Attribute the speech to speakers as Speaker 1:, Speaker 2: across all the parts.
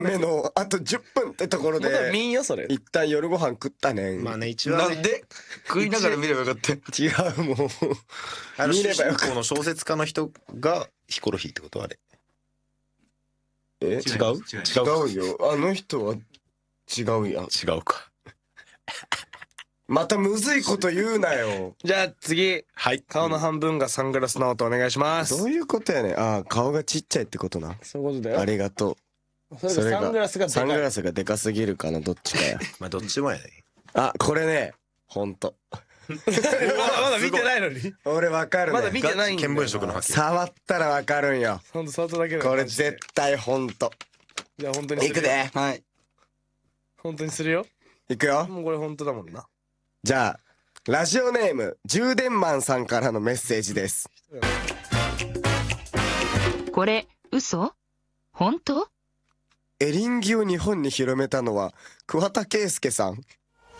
Speaker 1: 目のあと10分ってところ
Speaker 2: まだ
Speaker 1: で
Speaker 2: 見んよそれ。
Speaker 1: 一旦夜ご飯食ったねん。
Speaker 3: まあね、一応ね。
Speaker 4: なんで食いながら見ればよかった。
Speaker 1: 違うもう見ればよかっ
Speaker 3: 主人公の小説家の人がヒコロヒーってことあれ。
Speaker 1: た。
Speaker 3: 違う
Speaker 1: 違うよ。あの人は違うやん。
Speaker 3: 違うか。
Speaker 1: またむずいこと言うなよ。
Speaker 2: じゃあ次、
Speaker 3: はい。
Speaker 2: 顔の半分がサングラス直人お願いします。
Speaker 1: どういうことやねん。ああ、顔がちっちゃいってことな。
Speaker 2: そういうことだよ。
Speaker 1: ありがとう。
Speaker 2: それがサングラスがでかい。
Speaker 1: サングラスがでかすぎるかな、どっちかや。
Speaker 3: まあどっちもやね。
Speaker 1: あ、これね、ほんと。
Speaker 2: まだ見てないのに。
Speaker 1: 俺わかるね。
Speaker 2: まだ見てないんだよな。
Speaker 3: 見聞色の発見。
Speaker 1: 触ったらわかるんよ。
Speaker 2: ほんと触っただけだよ。
Speaker 1: これ絶対ほんと。
Speaker 2: じゃあ本当にする。
Speaker 1: いくで。
Speaker 4: はい。
Speaker 2: 本当にするよ。
Speaker 1: いくよ。
Speaker 2: もうこれ本当だもんな。
Speaker 1: じゃあ、ラジオネーム、充電マンさんからのメッセージです。
Speaker 5: これ、嘘？本当？
Speaker 1: エリンギを日本に広めたのは、桑田佳祐さん。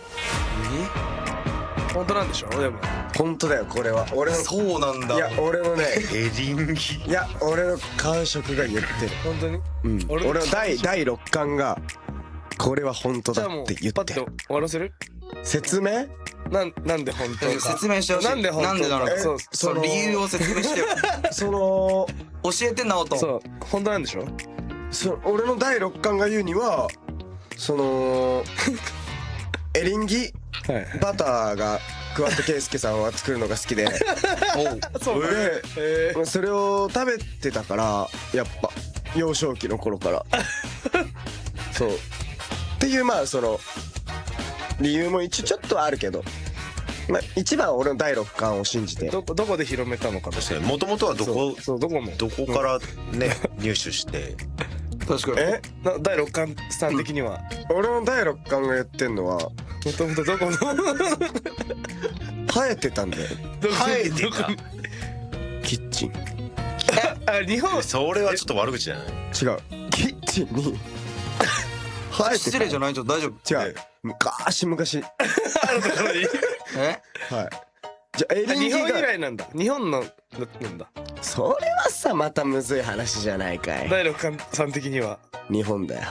Speaker 2: 本当なんでしょでも。
Speaker 1: 本当だよ、これは。俺の、
Speaker 4: そうなんだ。
Speaker 1: いや、俺のね、
Speaker 3: エリンギ。
Speaker 1: いや、俺の感触が言ってる。
Speaker 2: 本当に。
Speaker 1: うん。
Speaker 2: 俺の
Speaker 1: 俺の第6巻が、これは本当だ
Speaker 2: じゃあもう
Speaker 1: って言ってる。
Speaker 2: パッと終わらせる？
Speaker 1: 説明
Speaker 2: なんで本当か。
Speaker 4: 説明してほしい。
Speaker 2: なんで本当か。
Speaker 4: なんでなのか。
Speaker 2: そう
Speaker 4: その理由を説明してよ。
Speaker 1: その、
Speaker 4: 教えて直人。
Speaker 2: そう本当なんでしょ。
Speaker 1: 俺の第6巻が言うには、その、エリンギ
Speaker 2: はい。
Speaker 1: バターが桑田佳祐さんは作るのが好きで、
Speaker 2: そう
Speaker 1: で、それを食べてたから、やっぱ幼少期の頃からそうっていう、まあその理由も一応ちょっとはあるけど、まあ一番は俺の第6巻を信じて。
Speaker 2: どこで広めたのかとして。
Speaker 3: もともとはどこ
Speaker 2: どこの
Speaker 3: どこからね入手して
Speaker 4: 確かに。
Speaker 2: 第6巻さん的には
Speaker 1: 俺の第6巻が言ってんのは、
Speaker 2: もともとどこの
Speaker 1: 生えてたんだよ。
Speaker 3: 生えてた。
Speaker 1: キッチン。
Speaker 2: あ日本
Speaker 3: それはちょっと悪口じゃない。
Speaker 1: 違う、キッチンに生えてた。
Speaker 4: 失礼じゃない？ちょっと大丈夫？
Speaker 1: 違う、昔
Speaker 2: あるところに
Speaker 4: え？
Speaker 1: はい。じゃあエリンギ
Speaker 2: 日本由
Speaker 1: が、
Speaker 2: 来なんだ。日本のなんだ。
Speaker 1: それはさまたむずい話じゃないかい。
Speaker 2: 第6巻さん的には
Speaker 1: 日本だよ。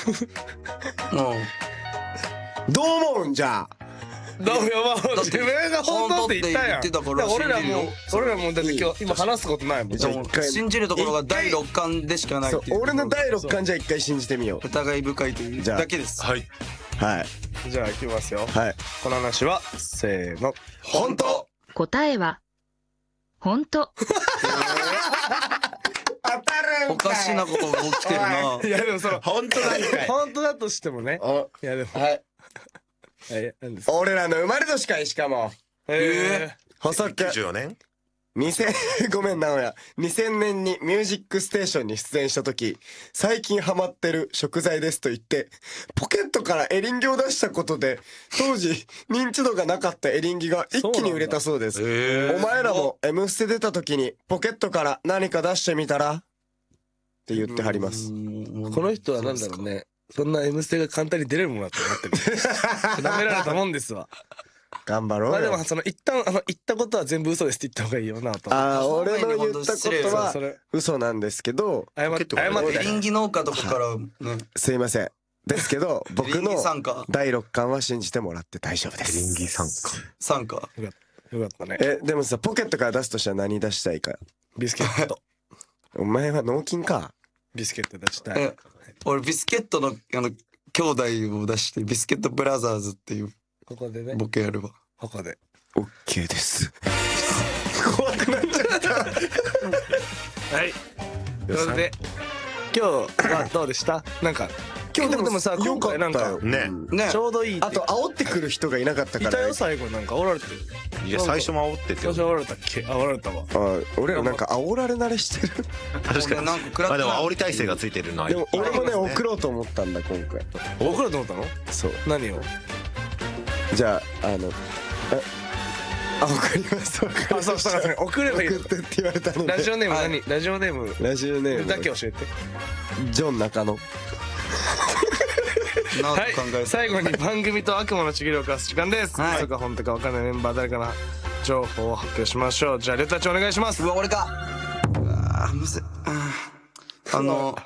Speaker 4: うん。
Speaker 1: どう思うんじゃあ。
Speaker 2: どうよ、まあ自分が本当って言ったやん。
Speaker 4: 本当って言ってたから
Speaker 2: 俺ら
Speaker 4: 信じるよ
Speaker 2: もだって今日今話すことないもん。
Speaker 1: じゃあ一回
Speaker 4: 信じるところが第6巻でしかない
Speaker 1: そう
Speaker 4: っていう。
Speaker 1: 俺の第6巻じゃあ一回信じてみよ
Speaker 4: 疑い深いという
Speaker 1: じゃあ
Speaker 4: だけです。
Speaker 3: はい。
Speaker 1: う。はい
Speaker 2: じゃあ行きますよ。
Speaker 1: はい。
Speaker 2: この話はせーの。
Speaker 1: 本当。
Speaker 5: 答えは、本当。
Speaker 1: 当たる
Speaker 4: おかしなことが起きてるな。
Speaker 2: いやでもその
Speaker 3: 本当なんかい。
Speaker 2: 本当だとしてもね。
Speaker 1: お
Speaker 2: いやでも
Speaker 1: はい。
Speaker 2: なんですか。
Speaker 1: 俺らの生まれ年かい。しかも補足
Speaker 3: 94年。
Speaker 1: 2000ごめん直哉、2000年にミュージックステーションに出演した時、最近ハマってる食材ですと言ってポケットからエリンギを出したことで、当時認知度がなかったエリンギが一気に売れたそうです。お前らも M ステ出た時にポケットから何か出してみたらって言ってはります。
Speaker 2: この人はなんだろうね。そんな M ステが簡単に出れるものだと思ってる。舐められたもんですわ。
Speaker 1: 頑張ろうよ。
Speaker 2: まあでもその一旦言ったことは全部嘘ですって言った方がいいよなと。
Speaker 1: ああ、俺の言ったことは
Speaker 2: それ
Speaker 1: 嘘なんですけど、
Speaker 2: 謝って
Speaker 4: エリンギ農家とかからね。
Speaker 1: すいません。ですけど僕
Speaker 4: エリンギ
Speaker 1: の
Speaker 4: 参加。
Speaker 1: 第6巻は信じてもらって大丈夫で
Speaker 3: エリンギ
Speaker 1: す。
Speaker 3: 参加。
Speaker 4: 参加。
Speaker 2: よかったね。
Speaker 1: でもさ、ポケットから出すとしたら何出したいか。
Speaker 2: ビスケット。
Speaker 1: お前は脳筋か。
Speaker 2: ビスケット出したい。
Speaker 4: 俺ビスケットの兄弟を出してビスケットブラザーズっていう
Speaker 2: ここでね。
Speaker 4: ボケやるわ。
Speaker 2: こで。
Speaker 1: オッケーです。怖くなっちゃった。
Speaker 2: はい。それで今日はどうでした？なんか今日でもさ今回なんか
Speaker 3: ね。
Speaker 4: ね
Speaker 2: ち。ょうどいいって。
Speaker 1: あと煽ってくる人がいなかった
Speaker 2: いた
Speaker 1: から。
Speaker 2: よ最後なんか煽られてる。
Speaker 3: いや最初も煽ってて。
Speaker 2: 最初煽られたっけ？煽られたわ。
Speaker 1: 俺らなんか煽られ慣れしてる。
Speaker 3: 確かに。
Speaker 4: なんか食らっ
Speaker 3: まあでも
Speaker 4: た。
Speaker 3: 煽り体制がついてるのは。
Speaker 1: でも俺もね送
Speaker 3: る。
Speaker 1: ろうと思ったんだ今回。
Speaker 2: 送ろうと思ったの？
Speaker 1: そう。
Speaker 2: 何を？
Speaker 1: じゃあ送ります。
Speaker 2: あそうそう送ればいいの。
Speaker 1: 送ってって言われたので。
Speaker 2: ラジオネーム何？ラジオネーム
Speaker 1: ラジオネーム
Speaker 2: だけ教えて。
Speaker 1: ジョン中野。
Speaker 2: はい
Speaker 4: 考え。
Speaker 2: 最後に番組と悪魔のちぎりを交わす時間です。
Speaker 4: はい
Speaker 2: そこか本当か分からないメンバー誰かな情報を発表しましょう。じゃあレタッチお願いします。
Speaker 4: うわ俺か。うわむずい。